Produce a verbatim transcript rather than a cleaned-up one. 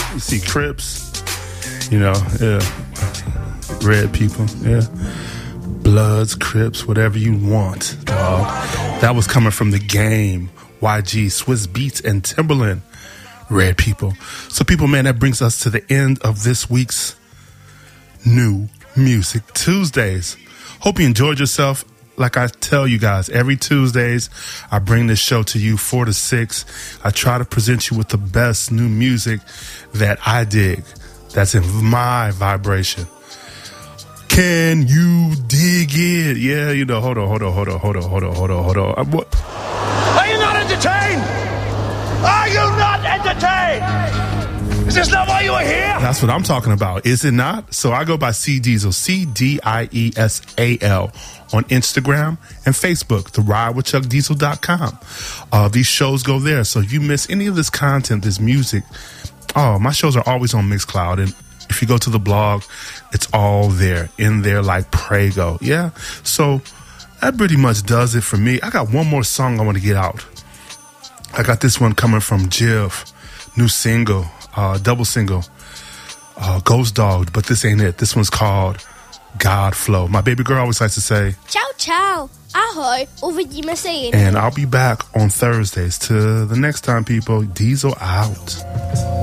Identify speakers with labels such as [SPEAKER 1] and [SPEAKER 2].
[SPEAKER 1] You see Crips, you know, yeah. Red people, yeah. Bloods, Crips, whatever you want, dog. That was coming from The Game, Y G, Swiss Beats, and Timberland. Red people. So people, man, that brings us to the end of this week's New Music Tuesdays. Hope you enjoyed yourself. Like I tell you guys, every Tuesdays, I bring this show to you four to six. I try to present you with the best new music that I dig, that's in my vibration. Can you dig it? Yeah, you know, hold on, hold on, hold on, hold on, hold on, hold on, hold on. I'm, what?
[SPEAKER 2] Are you not entertained? Are you not entertained? Is this not why you are here?
[SPEAKER 1] That's what I'm talking about. Is it not? So I go by C Diesel, C D I E S A L, on Instagram and Facebook, the ride with chuck diesel dot com. Uh, these shows go there. So if you miss any of this content, this music, oh, my shows are always on Mixcloud. And if you go to the blog, it's all there, in there like Prego. Yeah. So that pretty much does it for me. I got one more song I want to get out. I got this one coming from Jiv, new single, uh, double single, uh, Ghost Dog, but this ain't it. This one's called God Flow. My baby girl always likes to say,
[SPEAKER 3] ciao, ciao, ahoy, uvidíme se jindy.
[SPEAKER 1] And I'll be back on Thursdays. Till the next time, people, Diesel out.